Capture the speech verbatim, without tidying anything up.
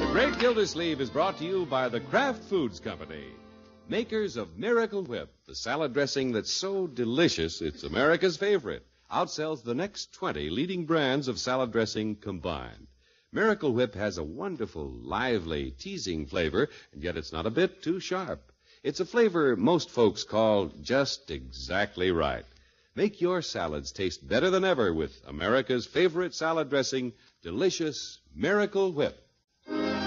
Great Gildersleeve is brought to you by the Kraft Foods Company, makers of Miracle Whip, the salad dressing that's so delicious it's America's favorite. Outsells the next twenty leading brands of salad dressing combined. Miracle Whip has a wonderful, lively, teasing flavor, and yet it's not a bit too sharp. It's a flavor most folks call just exactly right. Make your salads taste better than ever with America's favorite salad dressing, delicious Miracle Whip.